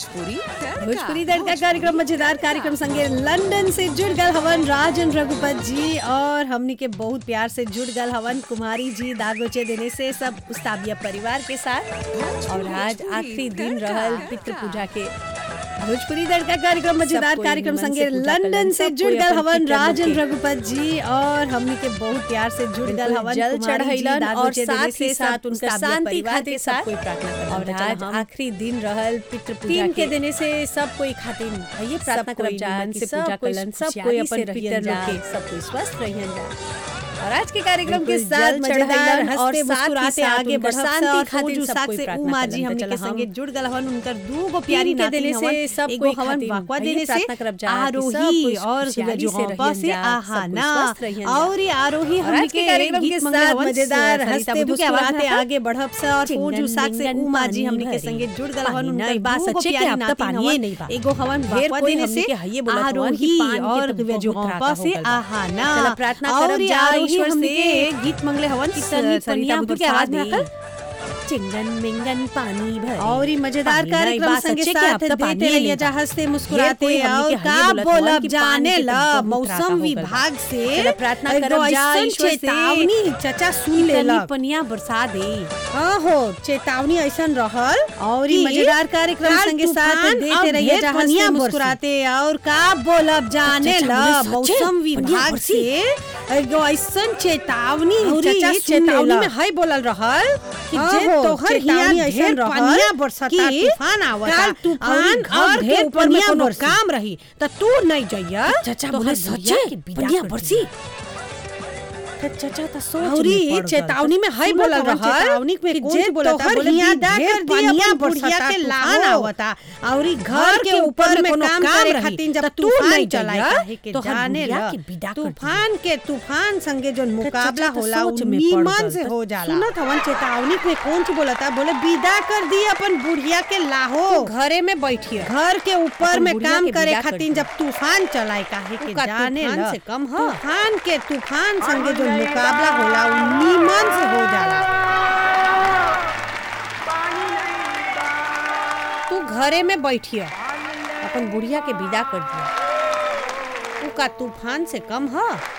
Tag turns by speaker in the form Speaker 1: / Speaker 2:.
Speaker 1: भोजपुरी तड़का कार्यक्रम मजेदार कार्यक्रम संगे लंदन से जुड़ गल हवन राजन रघुपत जी और हमनी के बहुत प्यार से जुड़ गल हवन कुमारी जी दागोचे देने से सब उस्ताबिया परिवार के साथ। और आज आखिरी दिन रहल पितृ पूजा के। भोजपुरी तड़का कार्यक्रम मजेदार कार्यक्रम संगे लंदन से जुड़ गल हवन राजन रघुपत जी और हमनी के बहुत प्यार से जुड़ गल हवन जल चढ़ैलन और साथ ही साथ उनका शांति खातिर सब कोई प्रार्थना। और आज आखिरी दिन रहल पितृ पूजा के देने से सब कोई खातिर ये प्रार्थना करब जान से पूजा कलन सब कोई अपन पितर लोग के सब कोई स्वस्थ रहियन जा। और आज के कार्यक्रम के साथ मजेदार हंसते मुस्कुराते आगे बढ़ाते खातिर सब से उमा जी हमनी के संगे जुड़ गल हवन उनकर दू गो प्यारी नाती से सब कोई हवन वाकवा देने से आरोही और जो हवा से आहाना और ये आरोही हमनी के कार्यक्रम के साथ मजेदार हंसते मुस्कुराते आगे बढ़ब से और पूजू साक से उमा जी हमनी के संगे जुड़ गल हवन उनकर बात सच्चे के अब तक पानी नहीं बा एगो हवन वाकवा देने से आरोही और जो हवा से आहाना चला प्रार्थना करब जा ईश्वर से गीत मंगले हवन सरिता बुद्धू के आवाज में रखल चिंगन मिंगन पानी भर और ये मजेदार कार्यक्रम संगे साथ देते रहिए जा हंसते मुस्कुराते और का बोलब जाने ला मौसम विभाग से प्रार्थना करब जा ईश्वर से चेतावनी चाचा सुन लेला पनिया बरसा दे। हां हो चेतावनी ऐसन रहल और ये मजेदार कार्यक्रम संगे साथ देते रहिए जा हंसते मुस्कुराते और का बोलब जाने ला मौसम विभाग से एगो ऐसन चेतावनी चाचा चेतावनी में है बोलल रहल कि जे तोहर हियान ऐसन रहल बरसात तूफान आवता तूफान और ढेर पनिया कोनो काम रही त तू नहीं जइया चाचा बोले सच्चे पनिया बरसी चाचा त सोच औरी चेतावनी में है बोलल रहल चेतावनी में कौन बोलता बोले ढेर पनिया बुढ़िया के लान आवता औरी घर के ऊपर में काम करे खातिर जब तूफान चलाई तो जाने ला तूफान संगे जो मुकाबला होला उ नीमन से हो जाला। सुनत हवन चेतावनी में कौन बोलता बोले विदा कर दी अपन बुढ़िया के लाहो घरे में बैठिए घर के ऊपर में काम करे खातिर जब तूफान चलाई काहे के जाने ला से कम ह तूफान संगे जो मुकाबला होला उ नीमन से हो जाला। तू घरे में बैठिए अपन बुढ़िया के विदा कर दिया उ का तूफान से कम ह।